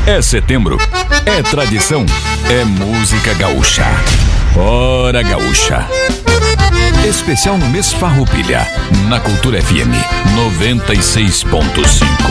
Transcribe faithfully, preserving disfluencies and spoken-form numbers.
É setembro, é tradição, é música gaúcha. Hora Gaúcha. Especial no mês Farroupilha, na Cultura F M noventa e seis ponto cinco.